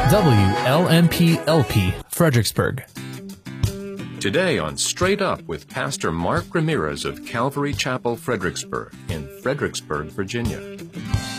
WLMP-LP, Fredericksburg. Today on Straight Up with Pastor Mark Ramirez of Calvary Chapel, Fredericksburg, in Fredericksburg, Virginia.